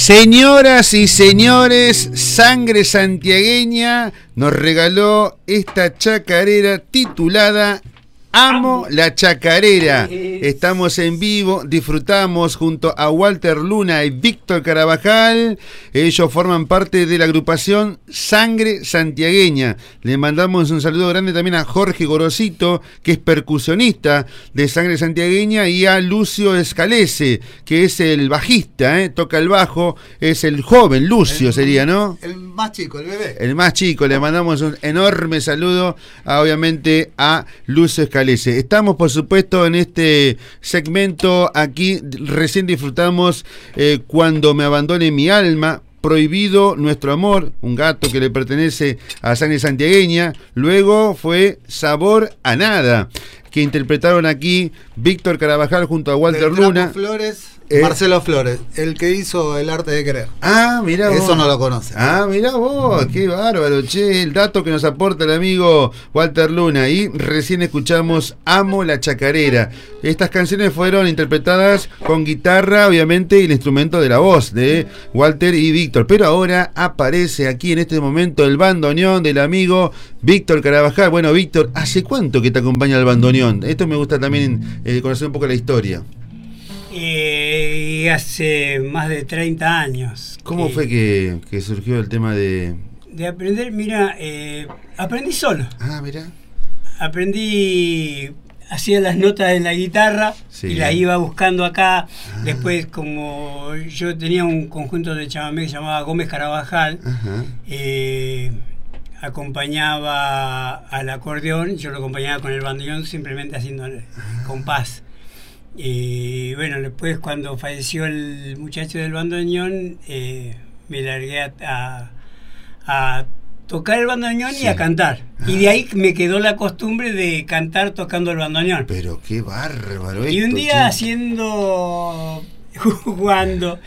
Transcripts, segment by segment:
Señoras y señores, Sangre Santiagueña nos regaló esta chacarera titulada Amo la Chacarera. Estamos en vivo, disfrutamos junto a Walter Luna y Víctor Carabajal. Ellos forman parte de la agrupación Sangre Santiagueña. Le mandamos un saludo grande también a Jorge Gorosito, que es percusionista de Sangre Santiagueña, y a Lucio Escalese, que es el bajista, toca el bajo, es el joven Lucio, sería, ¿no? El más chico, el bebé. El más chico. Le mandamos un enorme saludo, obviamente, a Lucio Escalese. Estamos, por supuesto, en este segmento aquí. Recién disfrutamos Cuando me abandone mi alma, Prohibido nuestro amor, un gato que le pertenece a Sangre Santiagueña. Luego fue Sabor a nada, que interpretaron aquí Víctor Carabajal junto a Walter Luna. Flores, Marcelo Flores, el que hizo El arte de querer. Ah, mirá vos. Eso no lo conoce. Ah, mirá vos, qué bárbaro, che, el dato que nos aporta el amigo Walter Luna. Y recién escuchamos Amo la Chacarera. Estas canciones fueron interpretadas con guitarra, obviamente, y el instrumento de la voz de Walter y Víctor. Pero ahora aparece aquí en este momento el bandoneón del amigo Víctor Carabajal. Bueno, Víctor, ¿hace cuánto que te acompaña el bandoneón? Esto me gusta también conocer un poco la historia. Hace más de 30 años. ¿Cómo fue que surgió el tema de aprender? Mira, aprendí solo. Ah, mira. Aprendí, hacía las notas en la guitarra, sí, y las iba buscando acá. Después, como yo tenía un conjunto de chamamé que se llamaba Gómez Carabajal, acompañaba al acordeón, yo lo acompañaba con el bandoneón, simplemente haciendo el compás. Y bueno, después cuando falleció el muchacho del bandoneón, me largué a tocar el bandoneón, sí, y a cantar. Y de ahí me quedó la costumbre de cantar tocando el bandoneón. Pero qué bárbaro. Y un esto, día jugando,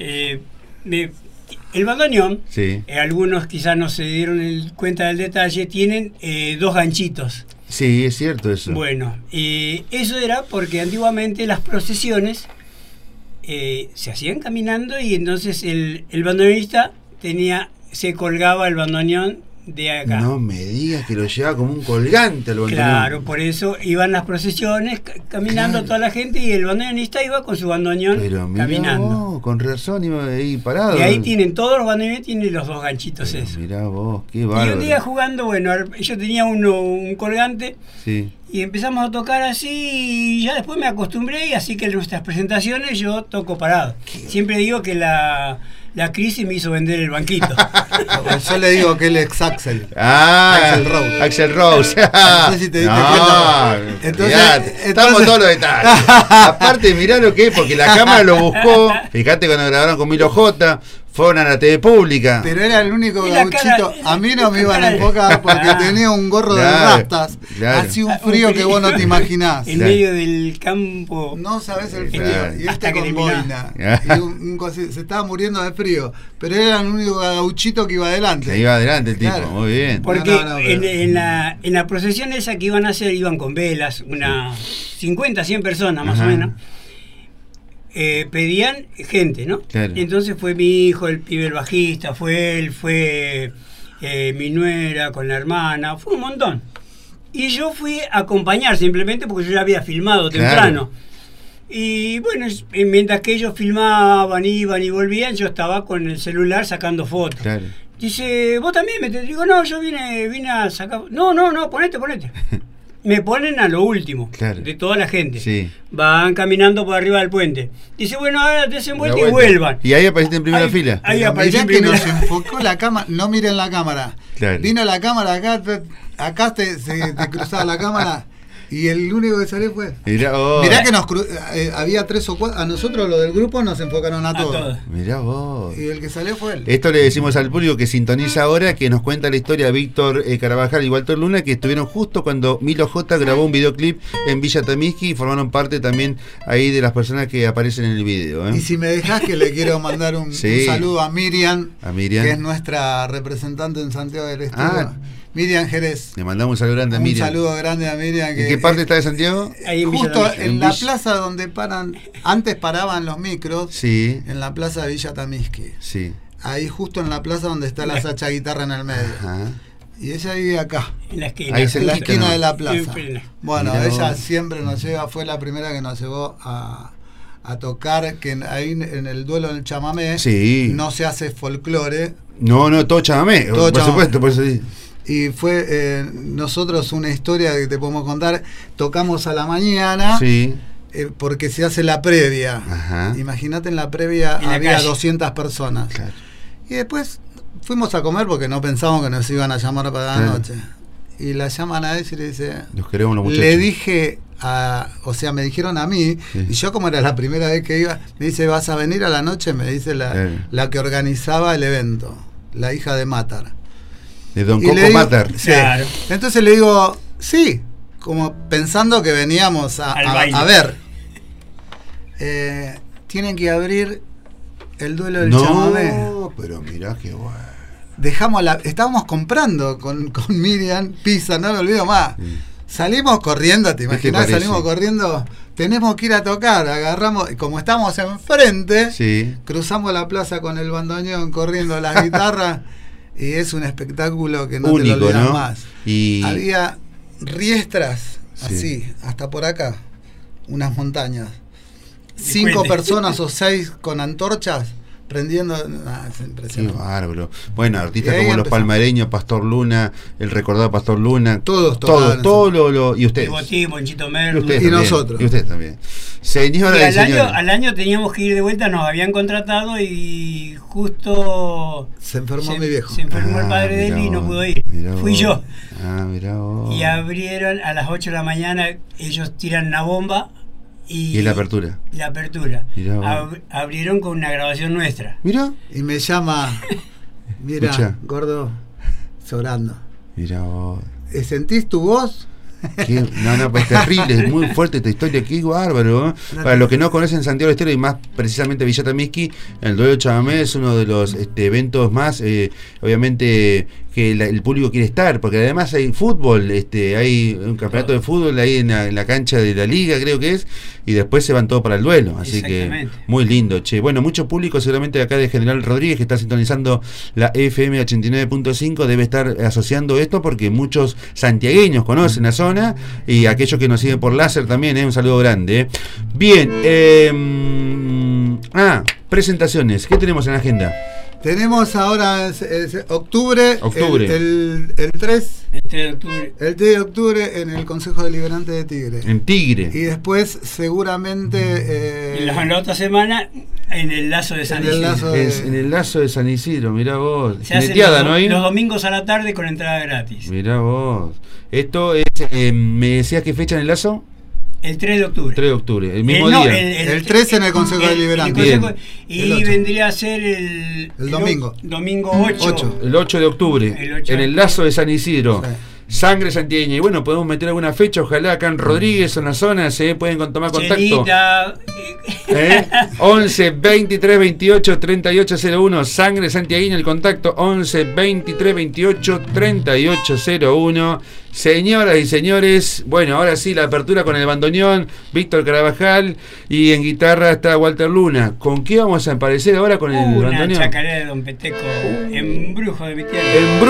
el bandoneón, sí, algunos quizás no se dieron cuenta del detalle, tienen dos ganchitos. Sí, es cierto eso. Bueno, eso era porque antiguamente las procesiones se hacían caminando, y entonces el bandoneonista se colgaba el bandoneón de acá. No me digas que lo llevaba como un colgante al bandoneón. Claro, por eso iban las procesiones caminando, claro, toda la gente, y el bandoneonista iba con su bandoneón. Pero mirá caminando. Vos, con razón iba ahí parado. Y ahí tienen, todos los bandoneones tienen los dos ganchitos. Pero eso. Mirá vos, qué bárbaro. Y un día jugando, bueno, yo tenía un colgante, sí, y empezamos a tocar así, y ya después me acostumbré, y así que en nuestras presentaciones yo toco parado. Siempre digo que la crisis me hizo vender el banquito. Yo le digo que él es Axel. Axel Rose. Axel Rose. No sé si te diste cuenta. Entonces, estamos todos los detalles. Aparte, mirá lo que es, porque la cámara lo buscó. Fíjate cuando grabaron con Milo J. Fueron a la TV pública. Pero era el único gauchito. A mí no me iban a enfocar porque tenía un gorro de rastas. Claro. Hacía un frío que vos no te imaginás. En medio del campo. No sabés el frío. Claro. Y este con boina. Y se estaba muriendo de frío. Pero era el único gauchito que iba adelante. Se iba adelante el tipo, claro, muy bien. Porque en la procesión esa que iban a hacer, iban con velas, unas 50, 100 personas más o menos. Pedían gente, ¿no? Claro. Entonces fue mi hijo, el pibe, el bajista, fue él, fue mi nuera con la hermana, fue un montón. Y yo fui a acompañar simplemente porque yo ya había filmado temprano. Claro. Y bueno, mientras que ellos filmaban, iban y volvían, yo estaba con el celular sacando fotos. Claro. Dice, ¿vos también? Digo, no, yo vine a sacar... No, ponete. Me ponen a lo último, claro, de toda la gente. Sí. Van caminando por arriba del puente. Dice, bueno, ahora desen vuelta y vuelvan. Y ahí apareciste en primera fila. Ahí aparecí en primera. Nos enfocó la cámara. No miren la cámara. Claro. Vino la cámara acá te cruzaba la cámara. Y el único que salió fue. Mirá que había 3 o 4. A nosotros, los del grupo, nos enfocaron a todos. Mirá vos. Y el que salió fue él. Esto le decimos al público que sintoniza ahora, que nos cuenta la historia de Víctor Carabajal y Walter Luna, que estuvieron justo cuando Milo J grabó un videoclip en Villa Tamisqui, y formaron parte también ahí de las personas que aparecen en el video. Y si me dejás, que le quiero mandar un saludo a Miriam, que es nuestra representante en Santiago del Estero. Miriam Jerez. Le mandamos un saludo grande a Miriam. Un saludo grande a Miriam. ¿En qué parte está de Santiago? Ahí justo en la plaza donde antes paraban los micros, sí. En la plaza de Villa Tamisqui. Sí. Ahí justo en la plaza donde está la Sacha Guitarra en el medio. Ajá. Y ella vive acá. En la esquina. Ahí en la esquina de la plaza. Bueno, Mirá ella vos. siempre nos lleva, fue la primera que nos llevó a tocar, que ahí en el duelo del chamamé sí. no se hace folclore. No, todo chamamé, todo por chamamé. Supuesto, por eso sí. Y fue nosotros una historia que te podemos contar. Tocamos a la mañana, sí. Porque se hace la previa. Ajá. Imagínate, en la previa había 200 personas. Claro. Y después fuimos a comer porque no pensábamos que nos iban a llamar para la noche. Y la llaman a ella y le dice, los queremos los muchachos. Le dije me dijeron a mí, sí. Y yo como era la primera vez que iba, me dice, ¿vas a venir a la noche? Me dice la que organizaba el evento, la hija de Matar. De Don Coco Matar. Sí. Claro. Entonces le digo, sí, como pensando que veníamos a ver. Tienen que abrir el duelo del chamamé. No, pero mirá qué bueno. Estábamos comprando con Miriam pizza, no me olvido más. Sí. Salimos corriendo, ¿te imaginas? Salimos corriendo, tenemos que ir a tocar, agarramos, como estamos enfrente, sí. Cruzamos la plaza con el bandoneón corriendo las guitarras y es un espectáculo que no único, te lo olvidas, ¿no? Más. Y había riestras, sí. Así, hasta por acá, unas montañas. 5 personas o 6 con antorchas prendiendo. Es impresionante. Qué bárbaro. Bueno, artistas como los palmareños, Pastor Luna, el recordado Pastor Luna, todos y ustedes. Bonchito Merlo. Y nosotros. Y usted también. Señora y al año teníamos que ir de vuelta, nos habían contratado y justo se enfermó mi viejo. Se enfermó el padre de él y no pudo ir. Fui yo. Mirá vos. Y abrieron a las 8 de la mañana, ellos tiran una bomba. Y la apertura. La apertura. Abrieron con una grabación nuestra. Mira. Y me llama, mira, gordo, llorando. Mira vos. ¿Sentís tu voz? No, pues terrible, es muy fuerte esta historia, qué bárbaro, ¿eh? Para los que no conocen Santiago del Estero y más precisamente Villa Tamisqui, el duelo de chamamé es uno de los eventos más, obviamente, que el público quiere estar, porque además hay fútbol, hay un campeonato de fútbol ahí en la cancha de la liga, creo que es, y después se van todos para el duelo, así que muy lindo, che. Bueno, mucho público seguramente de acá de General Rodríguez que está sintonizando la FM 89.5 debe estar asociando esto porque muchos santiagueños conocen la zona y aquellos que nos siguen por láser también, un saludo grande. Bien, presentaciones, ¿qué tenemos en la agenda? Tenemos ahora octubre. El 3 de octubre. El 3 de octubre en el Consejo Deliberante de Tigre. En Tigre. Y después seguramente la otra semana en el Lazo de San Isidro. En el Lazo de San Isidro, mirá vos. Se hace los domingos a la tarde con entrada gratis. Mirá vos. Esto es, ¿me decías qué fecha en el Lazo? El 3 de octubre. 3 de octubre, el mismo día. El 3 en el Consejo Deliberante. Y vendría a ser el domingo. Domingo 8. El 8 de octubre. En el Lazo de San Isidro. Sí. Sangre santiagueña. Y bueno, podemos meter alguna fecha, ojalá acá en Rodríguez, en la zona, se pueden tomar contacto. 11 23 28 3801. Sangre santiagueña, el contacto 11 23 28 3801. Señoras y señores, bueno, ahora sí, la apertura con el bandoneón, Víctor Carabajal, y en guitarra está Walter Luna. ¿Con qué vamos a aparecer ahora con el bandoneón? Una chacarera de Don Peteco, embrujo de mi tierra.